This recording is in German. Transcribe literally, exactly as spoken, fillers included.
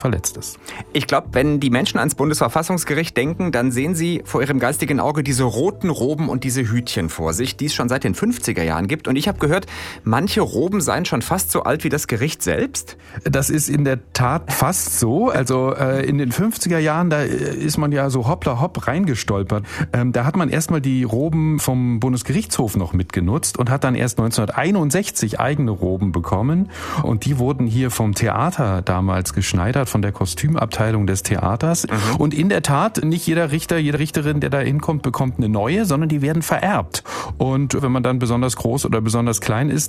verletzt ist. Ich glaube, wenn die Menschen ans Bundesverfassungsgericht denken, dann sehen sie vor ihrem geistigen Auge diese roten Roben und diese Hütchen vor sich, die es schon seit den fünfziger Jahren gibt. Und ich habe gehört, manche Roben seien schon fast so alt wie das Gericht selbst. Das ist in der Tat fast so. Also äh, in den fünfziger Jahren, da ist man ja so hoppla hopp reingestolpert. Ähm, da hat man erstmal die Roben vom Bundesgerichtshof noch mitgenutzt und hat dann erst neunzehnhunderteinundsechzig eigene Roben bekommen. Und die wurden hier vom Theater damals geschneidert, von der Kostümabteilung des Theaters. Mhm. Und in der Tat, nicht jeder Richter, jede Richterin, der da hinkommt, bekommt eine neue, sondern die werden vererbt. Und wenn man dann besonders groß oder besonders klein ist,